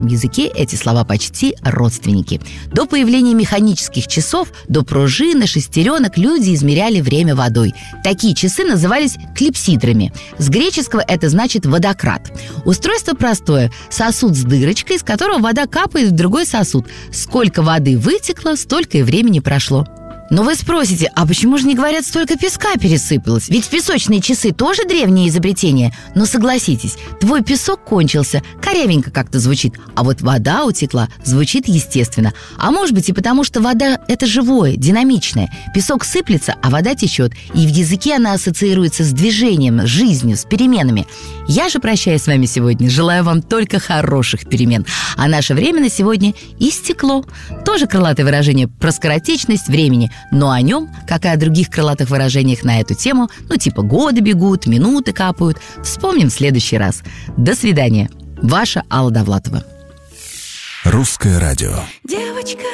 языке эти слова почти родственники. До появления механических часов, до пружин и шестеренок люди измеряли время водой. Такие часы назывались клипсидрами. С греческого это значит водократ. Устройство простое. Сосуд с дырочкой, из которого вода капает в другой сосуд. Сколько воды вытекло, столько и времени прошло. Но вы спросите, а почему же не говорят, столько песка пересыпалось? Ведь песочные часы тоже древнее изобретение. Но согласитесь, твой песок кончился, корявенько как-то звучит, а вот вода утекла, звучит естественно. А может быть и потому, что вода – это живое, динамичное. Песок сыплется, а вода течет. И в языке она ассоциируется с движением, с жизнью, с переменами. Я же прощаюсь с вами сегодня, желаю вам только хороших перемен. А наше время на сегодня истекло. Тоже крылатое выражение про скоротечность времени. Но о нем, как и о других крылатых выражениях на эту тему, типа годы бегут, минуты капают, вспомним в следующий раз. До свидания. Ваша Алла Довлатова. Русское радио. Девочка